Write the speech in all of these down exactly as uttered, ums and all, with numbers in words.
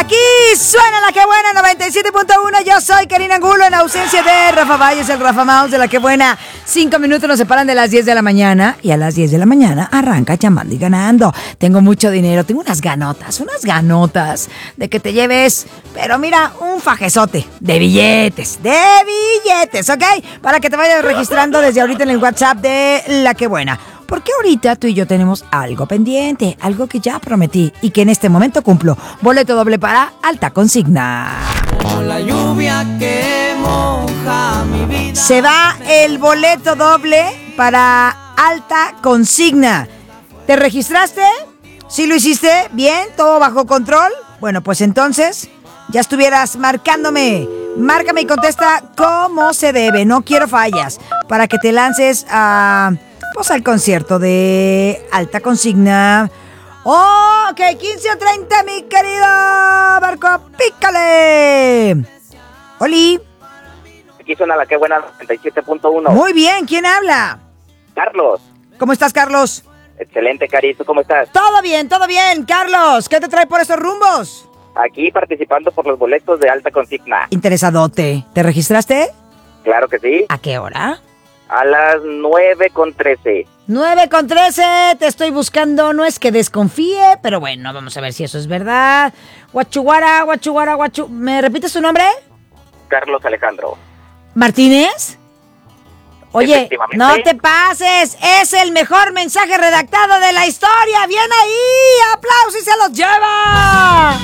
Aquí suena La Que Buena noventa y siete punto uno. Yo soy Karina Angulo en ausencia de Rafa Valles, el Rafa Mouse de La Que Buena. Cinco minutos nos separan de las diez de la mañana y a las diez de la mañana arranca Chamando y Ganando. Tengo mucho dinero, tengo unas ganotas, unas ganotas de que te lleves, pero mira, un fajezote de billetes, de billetes, ¿ok? Para que te vayas registrando desde ahorita en el WhatsApp de La Que Buena. Porque ahorita tú y yo tenemos algo pendiente, algo que ya prometí y que en este momento cumplo. Boleto doble para Alta Consigna. Con la lluvia que moja mi vida. Se va el boleto doble para Alta Consigna. ¿Te registraste? ¿Sí lo hiciste? ¿Bien? ¿Todo bajo control? Bueno, pues entonces ya estuvieras marcándome. Márcame y contesta como se debe. No quiero fallas. Para que te lances a... pues al concierto de Alta Consigna. ¡Oh! Ok, quince o treinta, mi querido Barco. ¡Pícale! ¡Oli! Aquí suena La Que Buena noventa y siete punto uno. Muy bien, ¿quién habla? Carlos. ¿Cómo estás, Carlos? Excelente, Cari. ¿Tú cómo estás? Todo bien, todo bien, Carlos. ¿Qué te trae por esos rumbos? Aquí participando por los boletos de Alta Consigna. Interesadote. ¿Te registraste? Claro que sí. ¿A qué hora? A las nueve con trece. nueve con trece, te estoy buscando. No es que desconfíe, pero bueno, vamos a ver si eso es verdad. Guachuguara, guachuguara, guachu... ¿Me repites su nombre? Carlos Alejandro. ¿Martínez? Oye, Efectivamente. no te pases. Es el mejor mensaje redactado de la historia. ¡Bien ahí! ¡Aplausos y se los lleva!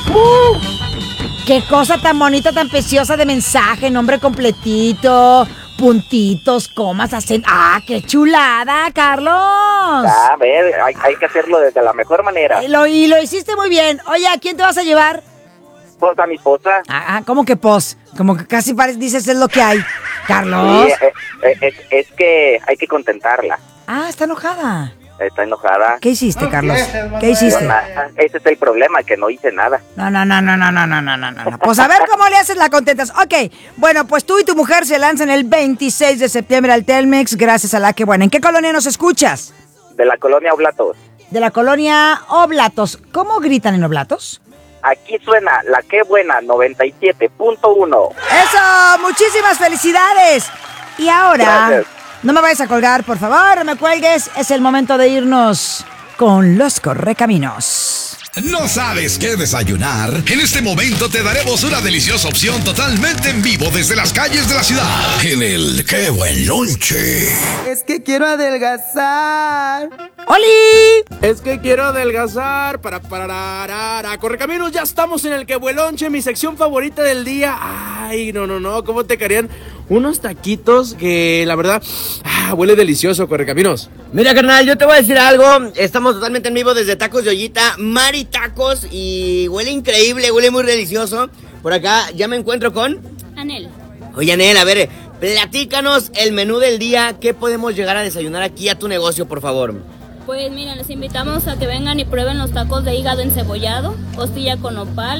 ¡Uh! ¡Qué cosa tan bonita, tan preciosa de mensaje! Nombre completito, puntitos, comas, acento. ¡Ah, qué chulada, Carlos! Ah, a ver, hay, hay que hacerlo desde la mejor manera. Y lo, y lo hiciste muy bien. Oye, ¿a quién te vas a llevar? Pues a mi esposa. Ah, ¿cómo que pos? Como que casi parece, dices es lo que hay. Carlos. Sí, eh, eh, es, es que hay que contentarla. Ah, está enojada. Está enojada. ¿Qué hiciste, Carlos? ¿Qué hiciste? No, nada. Ese es el problema, que no hice nada. No, no, no, no, no, no, no, no, no, no. Pues a ver cómo le haces la contentas. Ok, bueno, pues tú y tu mujer se lanzan el veintiséis de septiembre al Telmex, gracias a La Que Buena. ¿En qué colonia nos escuchas? De la colonia Oblatos. De la colonia Oblatos. ¿Cómo gritan en Oblatos? Aquí suena La Que Buena noventa y siete punto uno. ¡Eso! ¡Muchísimas felicidades! Y ahora, Gracias. No me vayas a colgar, por favor, no me cuelgues. Es el momento de irnos con los correcaminos. ¿No sabes qué desayunar? En este momento te daremos una deliciosa opción totalmente en vivo desde las calles de la ciudad. En el ¡Qué Buen Lonche! Es que quiero adelgazar. ¡Oli! Es que quiero adelgazar. Para para Correcaminos, ya estamos en el Que Buen Lonche, mi sección favorita del día. Ay, no, no, no, ¿cómo te querían? Unos taquitos que la verdad ah, huele delicioso, Correcaminos. Mira, carnal, yo te voy a decir algo. Estamos totalmente en vivo desde Tacos de Ollita, Mari Tacos, y huele increíble, huele muy delicioso. Por acá ya me encuentro con Anel. Oye, Anel, a ver, platícanos el menú del día. ¿Qué podemos llegar a desayunar aquí a tu negocio, por favor? Pues miren, les invitamos a que vengan y prueben los tacos de hígado encebollado, costilla con nopal,